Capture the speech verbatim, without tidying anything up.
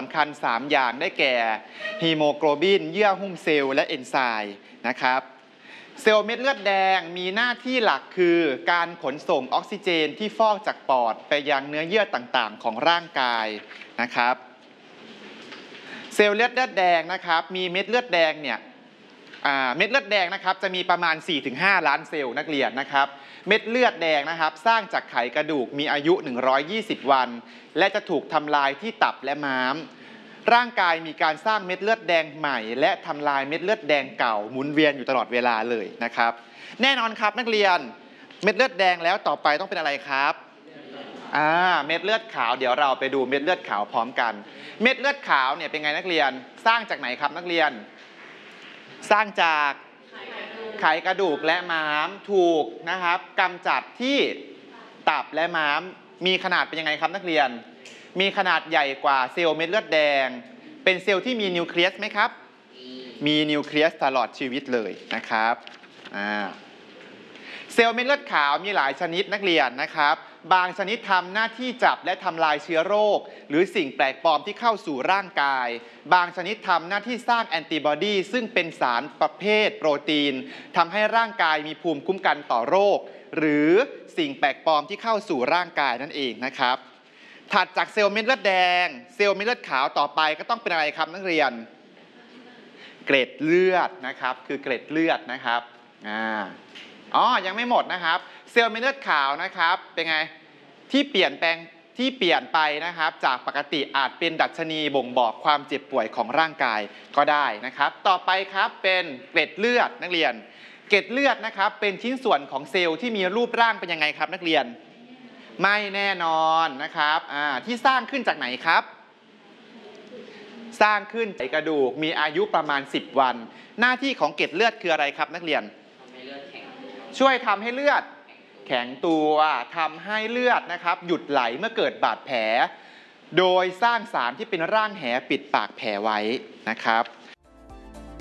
ำคัญสามอย่างได้แก่ฮีโมโกลบินเยื่อหุ้มเซลล์และเอนไซม์นะครับเซลล์เม็ดเลือดแดงมีหน้าที่หลักคือการขนส่งออกซิเจนที่ฟอกจากปอดไปยังเนื้อเยื่อต่างๆของร่างกายนะครับเซลล์เลือดเลือดแดงนะครับมีเม็ดเลือดแดงเนี่ยเม็ดเลือดแดงนะครับจะมีประมาณ สี่ถึงห้า ล้านเซลล์นักเรียนนะครับเม็ดเลือดแดงนะครับสร้างจากไขกระดูกมีอายุหนึ่งร้อยยี่สิบวันและจะถูกทำลายที่ตับและม้ามร่างกายมีการสร้างเม็ดเลือดแดงใหม่และทำลายเม็ดเลือดแดงเก่าหมุนเวียนอยู่ตลอดเวลาเลยนะครับแน่นอนครับนักเรียนเม็ดเลือดแดงแล้วต่อไปต้องเป็นอะไรครับอ่าเม็ดเลือดขาวเดี๋ยวเราไปดูเม็ดเลือดขาวพร้อมกันเม็ดเลือดขาวเนี่ยเป็นไงนักเรียนสร้างจากไหนครับนักเรียนสร้างจากไขกระดูกและม้ามถูกนะครับกำจัดที่ตับและม้ามมีขนาดเป็นยังไงครับนักเรียนมีขนาดใหญ่กว่าเซลล์เม็ดเลือดแดงเป็นเซลล์ที่มีนิวเคลียสไหมครับมีนิวเคลียสตลอดชีวิตเลยนะครับอ่าเซลล์เม็ดเลือดขาวมีหลายชนิดนักเรียนนะครับบางชนิดทำหน้าที่จับและทำลายเชื้อโรคหรือสิ่งแปลกปลอมที่เข้าสู่ร่างกายบางชนิดทำหน้าที่สร้างแอนติบอดีซึ่งเป็นสารประเภทโปรตีนทำให้ร่างกายมีภูมิคุ้มกันต่อโรคหรือสิ่งแปลกปลอมที่เข้าสู่ร่างกายนั่นเองนะครับถัดจากเซลล์เม็ดเลือดแดงเซลล์เม็ดเลือดขาวต่อไปก็ต้องเป็นอะไรครับนักเรียนเกล็ดเลือดนะครับคือเกล็ดเลือดนะครับอ่าอ๋อยังไม่หมดนะครับเซลล์เม็ดเลือดขาวนะครับเป็นไงที่เปลี่ยนแปลงที่เปลี่ยนไปนะครับจากปกติอาจเป็นดัชนีบ่งบอกความเจ็บป่วยของร่างกายก็ได้นะครับต่อไปครับเป็นเกล็ดเลือดนักเรียนเกล็ดเลือดนะครับเป็นชิ้นส่วนของเซลล์ที่มีรูปร่างเป็นยังไงครับนักเรียนไม่แน่นอนนะครับอ่าที่สร้างขึ้นจากไหนครับสร้างขึ้นจากกระดูกมีอายุประมาณสิบวันหน้าที่ของเกล็ดเลือดคืออะไรครับนักเรียนช่วยทำให้เลือดแข็งตัวทำให้เลือดนะครับหยุดไหลเมื่อเกิดบาดแผลโดยสร้างสารที่เป็นร่างแหปิดปากแผลไว้นะครับ